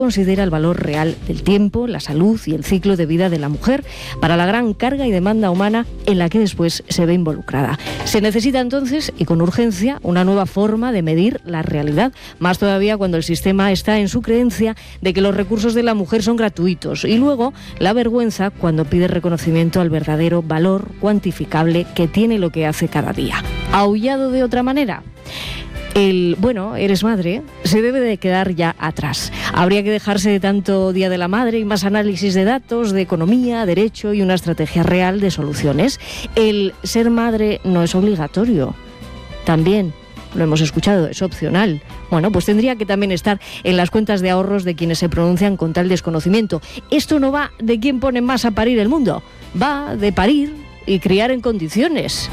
considera el valor real del tiempo, la salud y el ciclo de vida de la mujer para la gran carga y demanda humana en la que después se ve involucrada. Se necesita entonces, y con urgencia, una nueva forma de medir la realidad, más todavía cuando el sistema está en su creencia de que los recursos de la mujer son gratuitos, y luego la vergüenza cuando pide reconocimiento al verdadero valor cuantificable que tiene lo que hace cada día. ¿Aullado de otra manera? El bueno, eres madre, se debe de quedar ya atrás. Habría que dejarse de tanto Día de la Madre y más análisis de datos, de economía, derecho y una estrategia real de soluciones. El ser madre no es obligatorio. También, lo hemos escuchado, es opcional. Bueno, pues tendría que también estar en las cuentas de ahorros de quienes se pronuncian con tal desconocimiento. Esto no va de quién pone más a parir el mundo, va de parir y criar en condiciones.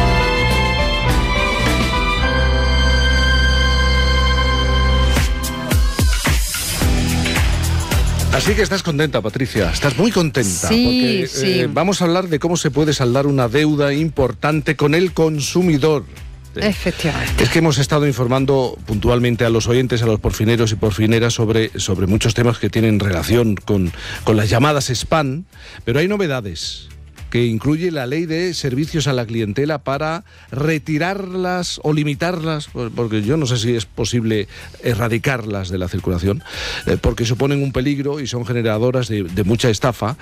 Así que estás contenta, Patricia, estás muy contenta, sí, porque sí. Vamos a hablar de cómo se puede saldar una deuda importante con el consumidor. Efectivamente. Es que hemos estado informando puntualmente a los oyentes, a los porfineros y porfineras sobre muchos temas que tienen relación con las llamadas spam, pero hay novedades que incluye la ley de servicios a la clientela para retirarlas o limitarlas, porque yo no sé si es posible erradicarlas de la circulación, porque suponen un peligro y son generadoras de mucha estafa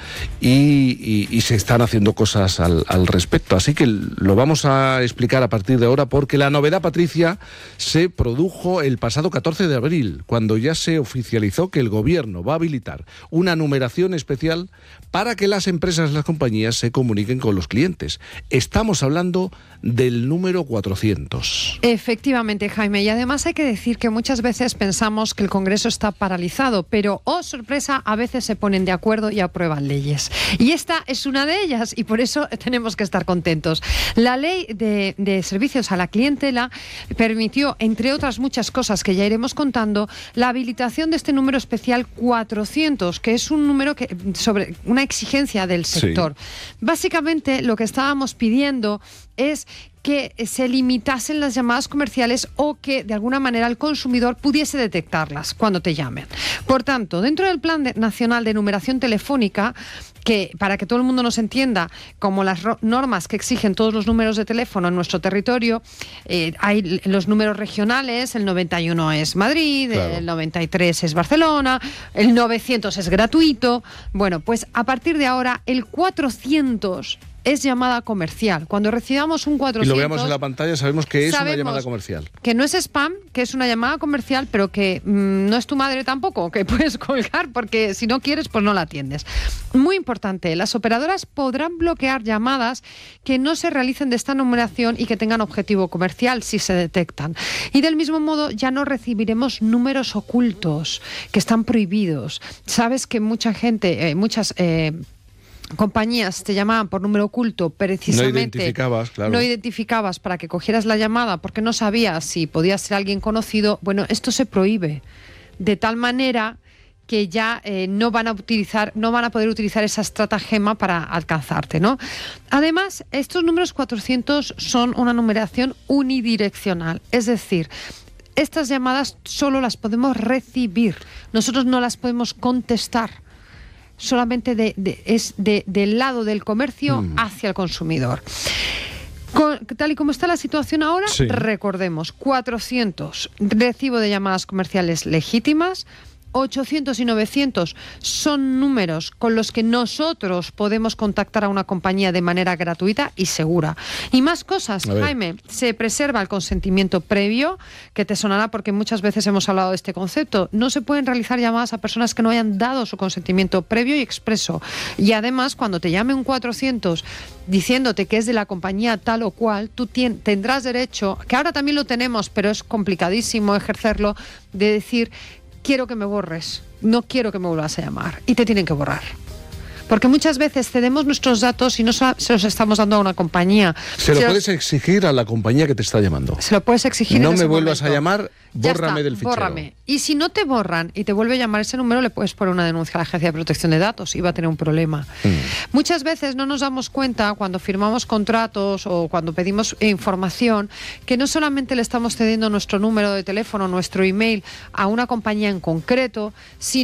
y se están haciendo cosas al respecto. Así que lo vamos a explicar a partir de ahora, porque la novedad, Patricia, se produjo el pasado 14 de abril, cuando ya se oficializó que el gobierno va a habilitar una numeración especial para que las empresas, las compañías, se comuniquen con los clientes. Estamos hablando del número 400. Efectivamente, Jaime, y además hay que decir que muchas veces pensamos que el Congreso está paralizado, pero, oh sorpresa, a veces se ponen de acuerdo y aprueban leyes. Y esta es una de ellas, y por eso tenemos que estar contentos. La ley de servicios a la clientela permitió, entre otras muchas cosas que ya iremos contando, la habilitación de este número especial 400, que es un número que sobre una exigencia del sector. Sí. Básicamente, lo que estábamos pidiendo es que se limitasen las llamadas comerciales o que de alguna manera el consumidor pudiese detectarlas cuando te llamen. Por tanto, dentro del Plan Nacional de Numeración Telefónica, que para que todo el mundo nos entienda, como las normas que exigen todos los números de teléfono en nuestro territorio, hay los números regionales, el 91 es Madrid, claro, el 93 es Barcelona, el 900 es gratuito. Bueno, pues a partir de ahora el 400 es llamada comercial. Cuando recibamos un 400... Y lo veamos en la pantalla, sabemos que es una llamada comercial. Que no es spam, que es una llamada comercial, pero que no es tu madre tampoco, que puedes colgar, porque si no quieres, pues no la atiendes. Muy importante, las operadoras podrán bloquear llamadas que no se realicen de esta numeración y que tengan objetivo comercial, si se detectan. Y del mismo modo, ya no recibiremos números ocultos, que están prohibidos. Sabes que mucha gente, compañías te llamaban por número oculto precisamente. No identificabas para que cogieras la llamada porque no sabías si podía ser alguien conocido. Bueno, esto se prohíbe de tal manera que ya no van a poder utilizar esa estratagema para alcanzarte, ¿no? Además, estos números 400 son una numeración unidireccional, es decir, estas llamadas solo las podemos recibir, nosotros no las podemos contestar. Solamente del lado del comercio hacia el consumidor. Tal y como está la situación ahora, sí. Recordemos, 400 recibo de llamadas comerciales legítimas, 800 y 900 son números con los que nosotros podemos contactar a una compañía de manera gratuita y segura. Y más cosas, Jaime, se preserva el consentimiento previo, que te sonará porque muchas veces hemos hablado de este concepto. No se pueden realizar llamadas a personas que no hayan dado su consentimiento previo y expreso. Y además, cuando te llame un 400 diciéndote que es de la compañía tal o cual, tú tendrás derecho, que ahora también lo tenemos, pero es complicadísimo ejercerlo, de decir: quiero que me borres, no quiero que me vuelvas a llamar. Y te tienen que borrar. Porque muchas veces cedemos nuestros datos y no se los estamos dando a una compañía. Se lo puedes exigir a la compañía que te está llamando. Se lo puedes exigir. No me vuelvas a llamar, bórrame del fichero. Bórrame. Y si no te borran y te vuelve a llamar ese número, le puedes poner una denuncia a la Agencia de Protección de Datos y va a tener un problema. Muchas veces no nos damos cuenta cuando firmamos contratos o cuando pedimos información que no solamente le estamos cediendo nuestro número de teléfono, nuestro email a una compañía en concreto, sino